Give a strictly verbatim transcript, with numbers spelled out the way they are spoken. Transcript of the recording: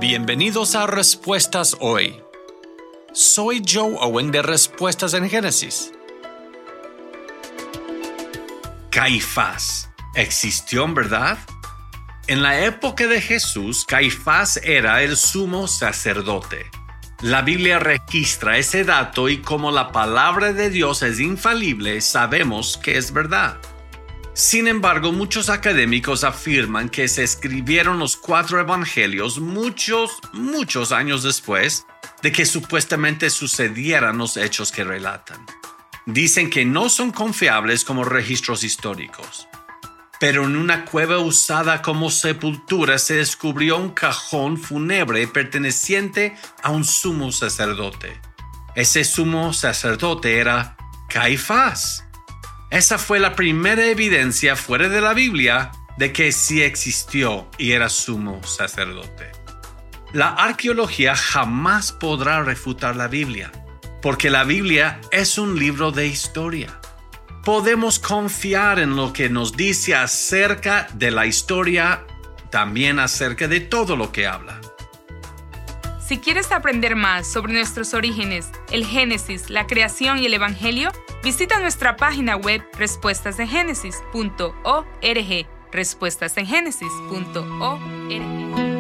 Bienvenidos a Respuestas Hoy. Soy Joe Owen de Respuestas en Génesis. Caifás existió en verdad. En la época de Jesús, Caifás era el sumo sacerdote. La Biblia registra ese dato y como la palabra de Dios es infalible, sabemos que es verdad. Sin embargo, muchos académicos afirman que se escribieron los cuatro evangelios muchos, muchos años después de que supuestamente sucedieran los hechos que relatan. Dicen que no son confiables como registros históricos. Pero en una cueva usada como sepultura se descubrió un cajón fúnebre perteneciente a un sumo sacerdote. Ese sumo sacerdote era Caifás. Esa fue la primera evidencia fuera de la Biblia de que sí existió y era sumo sacerdote. La arqueología jamás podrá refutar la Biblia, porque la Biblia es un libro de historia. Podemos confiar en lo que nos dice acerca de la historia, también acerca de todo lo que habla. Si quieres aprender más sobre nuestros orígenes, el Génesis, la creación y el Evangelio, visita nuestra página web respuestas en génesis punto org, respuestas en génesis punto org.